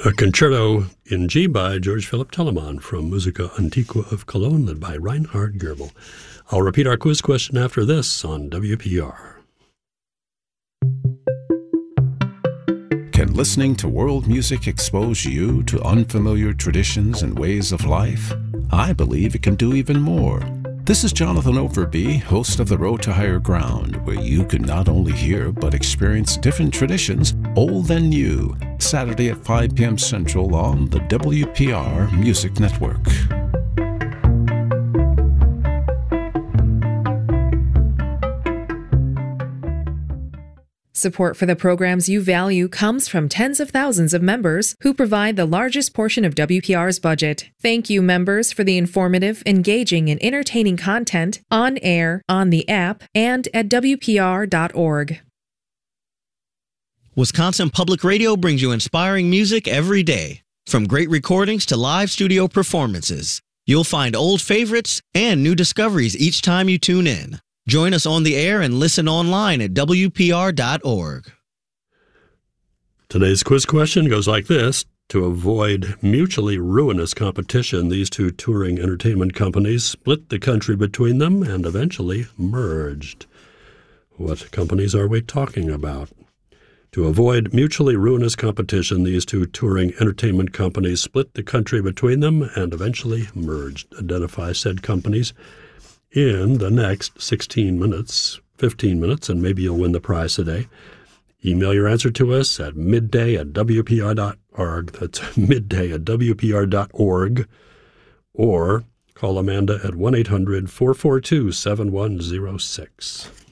A concerto in G by George Philipp Telemann from Musica Antiqua of Cologne, led by Reinhard Goebel. I'll repeat our quiz question after this on WPR. Can listening to world music expose you to unfamiliar traditions and ways of life? I believe it can do even more. This is Jonathan Overby, host of The Road to Higher Ground, where you can not only hear but experience different traditions, old and new, Saturday at 5 p.m. Central on the WPR Music Network. Support for the programs you value comes from tens of thousands of members who provide the largest portion of WPR's budget. Thank you, members, for the informative, engaging, and entertaining content on air, on the app, and at WPR.org. Wisconsin Public Radio brings you inspiring music every day. From great recordings to live studio performances, you'll find old favorites and new discoveries each time you tune in. Join us on the air and listen online at WPR.org. Today's quiz question goes like this. To avoid mutually ruinous competition, these two touring entertainment companies split the country between them and eventually merged. What companies are we talking about? To avoid mutually ruinous competition, these two touring entertainment companies split the country between them and eventually merged. Identify said companies in the next 16 minutes, 15 minutes, and maybe you'll win the prize today. Email your answer to us at midday@wpr.org. That's midday@wpr.org. Or call Amanda at 1-800-442-7106.